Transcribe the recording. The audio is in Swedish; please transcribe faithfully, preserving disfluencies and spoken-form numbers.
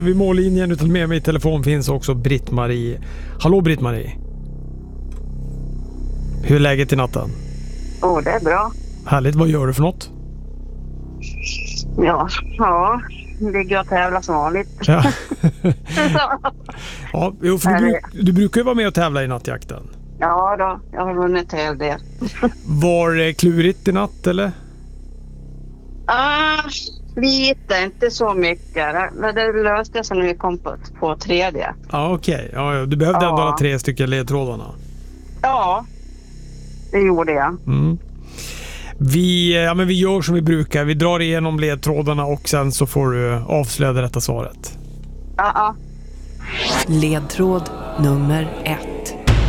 Vid mållinjen utan med mig i telefon finns också Britt-Marie. Hallå Britt-Marie. Hur är läget i natten? Åh, oh, det är bra. Härligt, vad gör du för något? Ja, ja. Ligger och tävlar som vanligt. Ja, ja jo, för du, du brukar ju vara med och tävla i nattjakten. Ja då, jag har vunnit hel del. Var det klurigt i natt eller? Ah, lite, inte så mycket. Men det löste sig när vi kom på, på tredje. Ja, okej. Okay. Ja, ja. Du behövde ja. ändå alla tre stycken ledtrådarna. Ja, det gjorde jag. Mm. Vi, ja, men vi gör som vi brukar. Vi drar igenom ledtrådarna och sen så får du avslöja det rätta svaret. Ja, ja. Ledtråd nummer ett.